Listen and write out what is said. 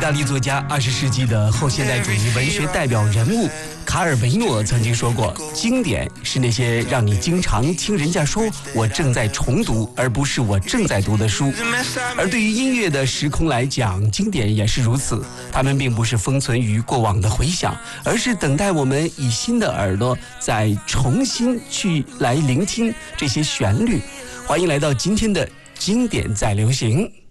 大利作家，20世纪的后现代主义文学代表人物卡尔维诺曾经说过，经典是那些让你经常听人家说我正在重读，而不是我正在读的书。而对于音乐的时空来讲，经典也是如此，它们并不是封存于过往的回响，而是等待我们以新的耳朵再重新去来聆听这些旋律。欢迎来到今天的经典在流行。